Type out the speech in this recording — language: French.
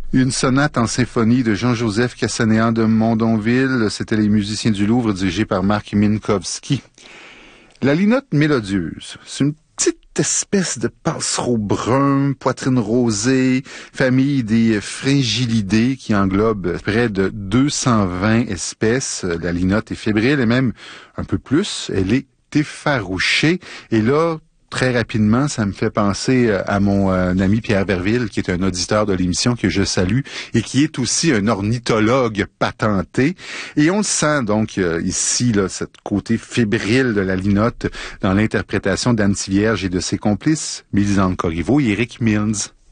Une sonate en symphonie de Jean-Joseph Cassanéan de Mondonville. C'était les musiciens du Louvre dirigés par Marc Minkowski. La linotte mélodieuse, c'est une petite espèce de passereau brun, poitrine rosée, famille des Fringillidés qui englobe près de 220 espèces. La linotte est fébrile et même un peu plus. Elle est effarouchée. Et là, très rapidement, ça me fait penser à mon ami Pierre Verville, qui est un auditeur de l'émission que je salue et qui est aussi un ornithologue patenté. Et on le sent donc ici, là, ce côté fébrile de la linotte dans l'interprétation d'Anne Thivierge et de ses complices, Mélisande Corriveau et Éric Mills.